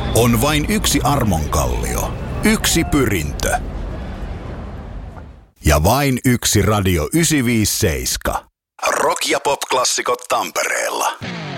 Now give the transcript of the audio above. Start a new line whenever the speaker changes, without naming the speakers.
On vain yksi armonkallio, yksi pyrintö ja vain yksi Radio 957. Rock- ja pop-klassikot Tampereella.